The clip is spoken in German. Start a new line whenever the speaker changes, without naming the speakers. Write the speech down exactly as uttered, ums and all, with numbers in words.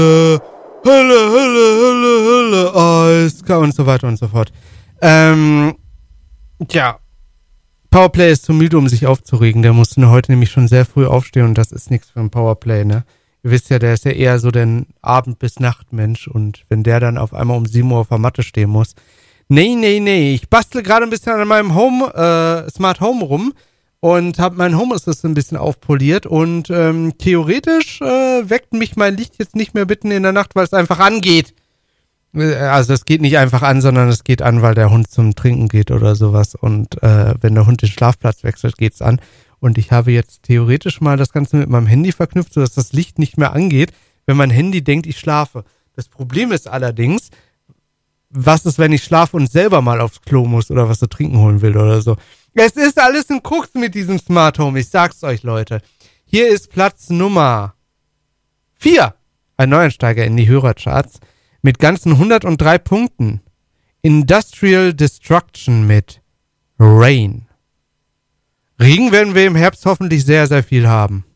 Hölle, Hölle, Hölle, Hölle, Eiskalt und so weiter und so fort. Ähm, tja, Powerplay ist zu müde, um sich aufzuregen. Der musste heute nämlich schon sehr früh aufstehen und das ist nichts für ein Powerplay, ne? Ihr wisst ja, der ist ja eher so der Abend- bis Nacht-Mensch und wenn der dann auf einmal um sieben Uhr auf der Matte stehen muss. Nee, nee, nee. Ich bastle gerade ein bisschen an meinem Home, äh, Smart Home rum und habe mein Home Assistant ein bisschen aufpoliert und ähm, theoretisch äh, weckt mich mein Licht jetzt nicht mehr mitten in der Nacht, weil es einfach angeht. Also es geht nicht einfach an, sondern es geht an, weil der Hund zum Trinken geht oder sowas und äh, wenn der Hund den Schlafplatz wechselt, geht's an. Und ich habe jetzt theoretisch mal das Ganze mit meinem Handy verknüpft, sodass das Licht nicht mehr angeht, wenn mein Handy denkt, ich schlafe. Das Problem ist allerdings, was ist, wenn ich schlafe und selber mal aufs Klo muss oder was zu trinken holen will oder so. Es ist alles ein Krux mit diesem Smart Home, ich sag's euch, Leute. Hier ist Platz Nummer vier, ein Neueinsteiger in die Hörercharts, mit ganzen hundertdrei Punkten. Industrial Destruction mit Rain. Regen werden wir im Herbst hoffentlich sehr, sehr viel haben.